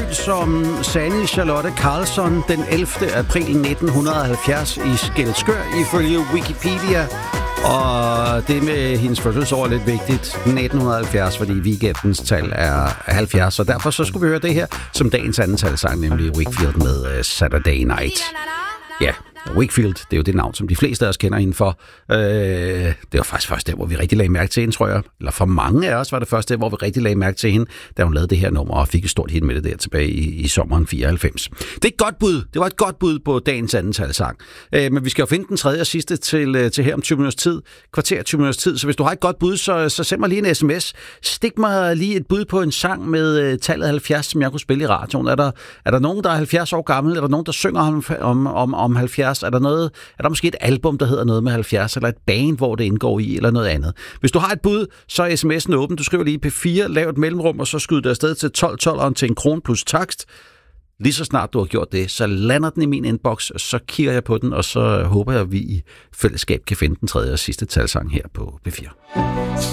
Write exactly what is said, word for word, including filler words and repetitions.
som Sanne Charlotte Karlsson den ellevte april nitten halvfjerds i Skælskør ifølge Wikipedia. Og det med hendes fødselsår er lidt vigtigt. nitten halvfjerds, fordi weekendens tal er halvfjerds, og derfor så skulle vi høre det her som dagens anden talsang, nemlig Wakefield med Saturday Night. Ja, Wakefield, det er jo det navn, som de fleste af os kender hende for. Øh, det var faktisk først der, hvor vi rigtig lagde mærke til hende, tror jeg. Eller for mange af os var det først der, hvor vi rigtig lagde mærke til hende, da hun lavede det her nummer og fik et stort hit med det der tilbage i, i sommeren fireoghalvfems. Det er et godt bud. Det var et godt bud på dagens anden talsang. Øh, men vi skal jo finde den tredje og sidste til, til her om tyve minutters tid. Kvarter tyve minutters tid. Så hvis du har et godt bud, så, så send mig lige en sms. Stik mig lige et bud på en sang med uh, tallet halvfjerds, som jeg kunne spille i radioen. Er der, er der nogen, der er halvfjerds år gammel? Er der nogen, der synger om, om, om, om halvfjerds? Er der noget, er der måske et album, der hedder noget med halvfjerds, eller et band, hvor det indgår i, eller noget andet? Hvis du har et bud, så er sms'en åben. Du skriver lige P fire, lav et mellemrum, og så skyder det afsted til tolv tolv til en krone plus takst. Lige så snart du har gjort det, så lander den i min inbox, så kigger jeg på den, og så håber jeg, at vi i fællesskab kan finde den tredje og sidste talsang her på P fire.